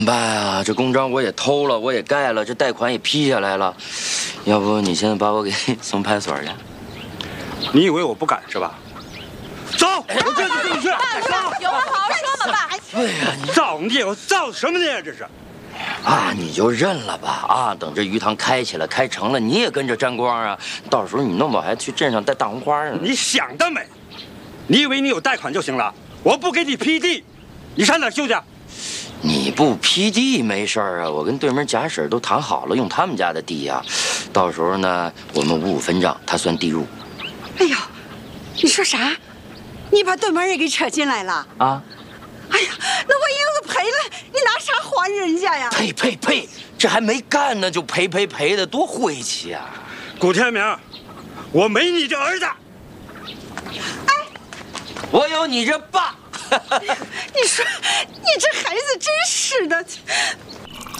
办啊，这公章我也偷了，我也盖了，这贷款也批下来了。要不你现在把我给送派出所去？ 你以为我不敢是吧？走，我这就跟你去。 爸，有话好好说嘛，爸。 对呀，你造孽！我造什么孽？这是。 啊，你就认了吧啊！等这鱼塘开起来、开成了，你也跟着沾光啊！到时候你弄不好还去镇上带大红花呢。 你想得美！你以为你有贷款就行了？我不给你批地，你上哪儿修去？ 你不批地没事儿啊，我跟对门贾婶都谈好了，用他们家的地呀。到时候呢，我们5-5分账，他算地入。 哎呦，你说啥？你把对门也给扯进来了啊？ 哎呀，那万一要是赔了，你拿啥还人家呀？ 赔！这还没干呢就赔的，多晦气啊！ 古天明，我没你这儿子。 哎， 我有你这爸。 你说，你这孩子真是的。